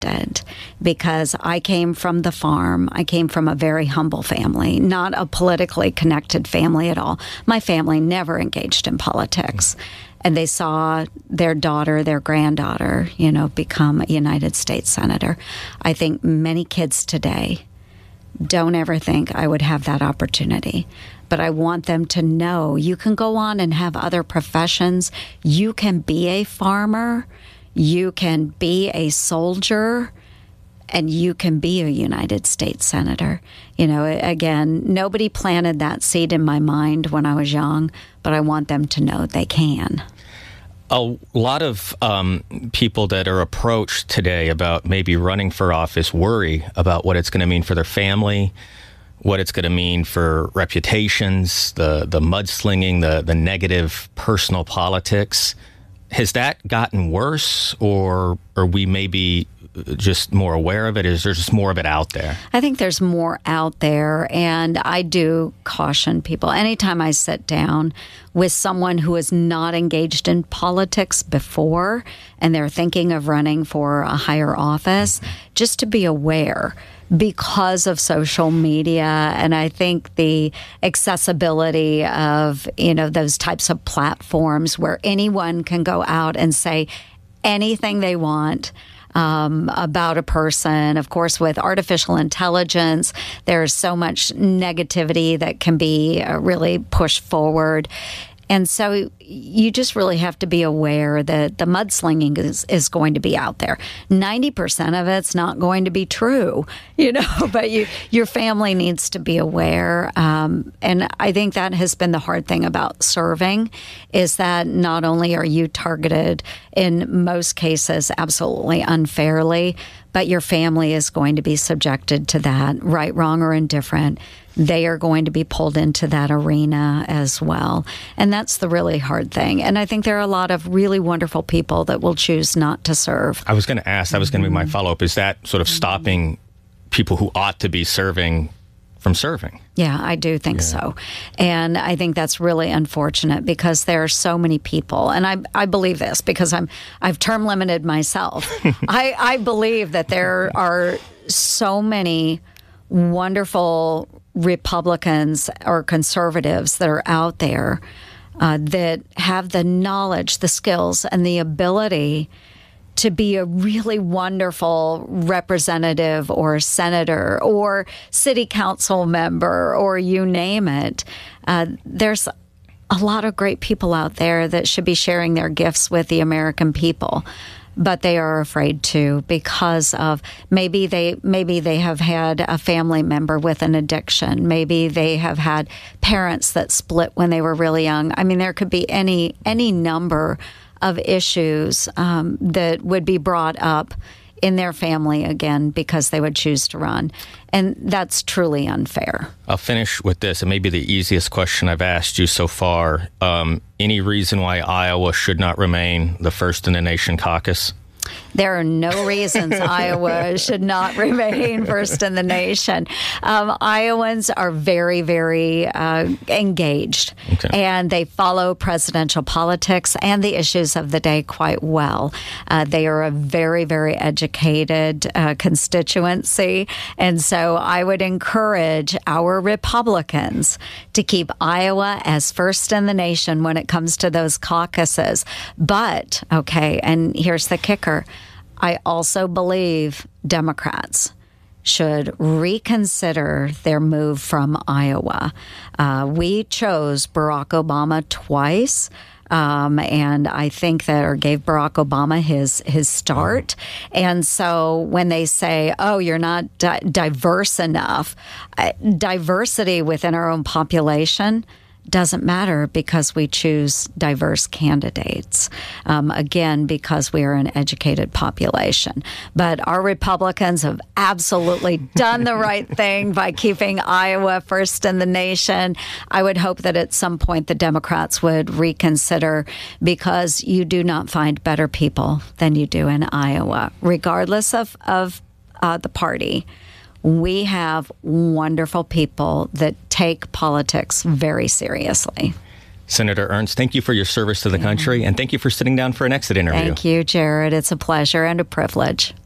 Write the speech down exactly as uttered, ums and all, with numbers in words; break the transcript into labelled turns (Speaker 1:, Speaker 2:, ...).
Speaker 1: accepted because I came from the farm. I came from a very humble family, not a politically connected family at all. My family never engaged in politics. And they saw their daughter, their granddaughter, you know, become a United States Senator. I think many kids today don't ever think I would have that opportunity. But I want them to know you can go on and have other professions. You can be a farmer. You can be a soldier. And you can be a United States Senator. You know, again, nobody planted that seed in my mind when I was young, but I want them to know they can.
Speaker 2: A lot of um, people that are approached today about maybe running for office worry about what it's going to mean for their family, what it's going to mean for reputations, the the mudslinging, the the negative personal politics. Has that gotten worse, or are we maybe just more aware of it? Is there just more of it out there?
Speaker 1: I think there's more out there, and I do caution people. Anytime I sit down with someone who is not engaged in politics before and they're thinking of running for a higher office, just to be aware because of social media, and I think the accessibility of, you know, those types of platforms where anyone can go out and say anything they want um, about a person. Of course, with artificial intelligence, there's so much negativity that can be uh, really pushed forward. And so you just really have to be aware that the mudslinging is, is going to be out there. ninety percent of it's not going to be true, you know, but you, your family needs to be aware. Um, and I think that has been the hard thing about serving, is that not only are you targeted in most cases absolutely unfairly, but your family is going to be subjected to that, right, wrong, or indifferent. They are going to be pulled into that arena as well. And that's the really hard thing. And I think there are a lot of really wonderful people that will choose not to serve.
Speaker 2: I was going to ask, that was going to be my follow-up. Is that sort of stopping people who ought to be serving from serving?
Speaker 1: Yeah, I do think yeah. so. And I think that's really unfortunate because there are so many people. And I I believe this because I'm, I've term limited myself. I, I believe that there are so many wonderful Republicans or conservatives that are out there uh, that have the knowledge, the skills, and the ability to be a really wonderful representative or senator or city council member or you name it. Uh, there's a lot of great people out there that should be sharing their gifts with the American people. But they are afraid to because of maybe they maybe they have had a family member with an addiction. Maybe they have had parents that split when they were really young. I mean, there could be any any number of issues um, that would be brought up in their family again because they would choose to run. And that's truly unfair.
Speaker 2: I'll finish with this. It may be the easiest question I've asked you so far. Um, any reason why Iowa should not remain the first in the nation caucus?
Speaker 1: There are no reasons Iowa should not remain first in the nation. Um, Iowans are very, very uh, engaged, okay. and they follow presidential politics and the issues of the day quite well. Uh, they are a very, very educated uh, constituency, and so I would encourage our Republicans to keep Iowa as first in the nation when it comes to those caucuses. But, okay, and here's the kicker. I also believe Democrats should reconsider their move from Iowa. Uh, we chose Barack Obama twice. Um, and I think that, or gave Barack Obama his his start. And so when they say, oh, you're not di- diverse enough, uh, diversity within our own population doesn't matter because we choose diverse candidates, um, again, because we are an educated population. But our Republicans have absolutely done the right thing by keeping Iowa first in the nation. I would hope that at some point the Democrats would reconsider because you do not find better people than you do in Iowa, regardless of, of uh, the party. We have wonderful people that take politics very seriously.
Speaker 2: Senator Ernst, thank you for your service to the country, and thank you for sitting down for an exit interview.
Speaker 1: Thank you, Jared. It's a pleasure and a privilege.